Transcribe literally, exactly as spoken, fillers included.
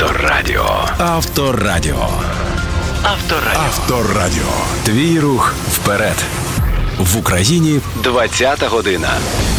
Авторадіо. Авторадіо. Авторадіо. Авторадіо. Твій рух вперед. В Україні двадцята година.